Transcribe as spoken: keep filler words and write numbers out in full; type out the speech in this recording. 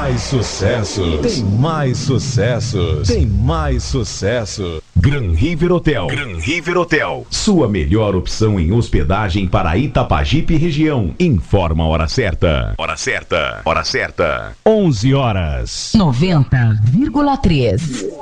mais sucesso, tem mais sucessos, tem mais sucesso. Gran River Hotel. Gran River Hotel. Sua melhor opção em hospedagem para Itapajipe região. Informa a hora certa. Hora certa. Hora certa. onze horas. noventa vírgula três.